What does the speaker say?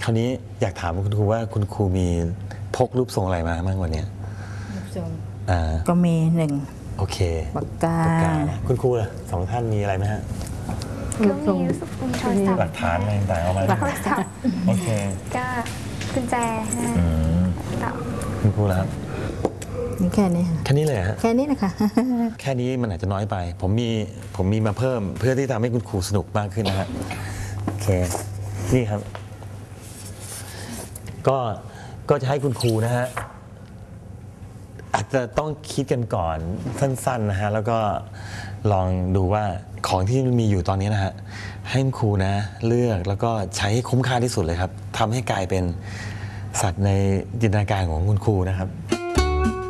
คราวนี้อยากถามคุณครูว่าคุณครูมีพกรูปทรงอะไรมาบ้างวันนี้รูปทรงก็มี1 โอเคปากกาคุณครูล่ะ2 ท่านมีอะไรไหมฮะก็มีรู้สึกมีโทรศัพท์หลักฐานอะไรต่างๆเอามาโทรศัพท์โอเคก็กุญแจคุณครูล่ะครับมีแค่นี้ค่ะแค่นี้เลยฮะแค่นี้นะคะแค่นี้มันอาจจะน้อยไปผมมีมาเพิ่มเพื่อที่ทำให้คุณครูสนุกมากขึ้นนะฮะโอเคนี่ครับก็จะให้คุณครูนะฮะอาจจะต้องคิดกันก่อนสั้นๆนะฮะแล้วก็ลองดูว่าของที่มีอยู่ตอนนี้นะฮะให้คุณครูนะเลือกแล้วก็ใช้ให้คุ้มค่าที่สุดเลยครับทำให้กลายเป็นสัตว์ในจินตนาการของคุณครูนะครับ